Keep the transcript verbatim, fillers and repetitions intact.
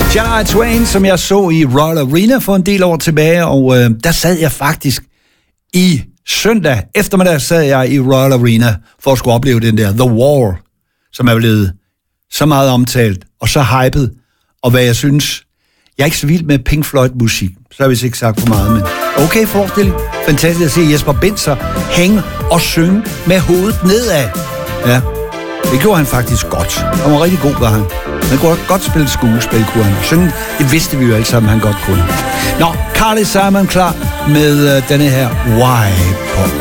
Shania Twain, som jeg så i Royal Arena for en del år tilbage, og øh, der sad jeg faktisk i søndag eftermiddag sad jeg i Royal Arena for at skulle opleve den der The Wall, som er blevet så meget omtalt og så hypet, og hvad jeg synes, jeg er ikke så vild med Pink Floyd-musik, så har vi ikke sagt for meget, men okay forestilling. Fantastisk at se Jesper Binzer hænge og synge med hovedet nedad. Ja, det gjorde han faktisk godt. Han var rigtig god, var han. Han kunne godt spille skuespil, kunne han. Synge, det vidste vi jo alle sammen, han godt kunne. Nå, Carly Simon klar med uh, denne her Why på